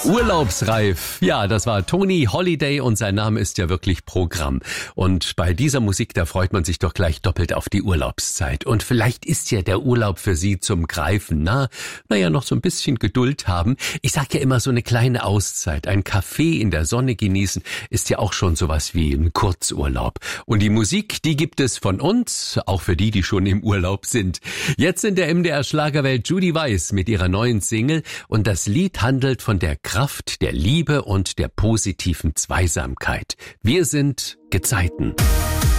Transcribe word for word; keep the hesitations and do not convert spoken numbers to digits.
Urlaubsreif. Ja, das war Tony Holiday und sein Name ist ja wirklich Programm. Und bei dieser Musik, da freut man sich doch gleich doppelt auf die Urlaubszeit. Und vielleicht ist ja der Urlaub für Sie zum Greifen nah. Naja, noch so ein bisschen Geduld haben. Ich sag ja immer, so eine kleine Auszeit, ein Kaffee in der Sonne genießen, ist ja auch schon sowas wie ein Kurzurlaub. Und die Musik, die gibt es von uns, auch für die, die schon im Urlaub sind. Jetzt in der M D R Schlagerwelt Judy Weiss mit ihrer neuen Single. Und das Lied handelt von der Kraft der Liebe und der positiven Zweisamkeit. Wir sind Gezeiten.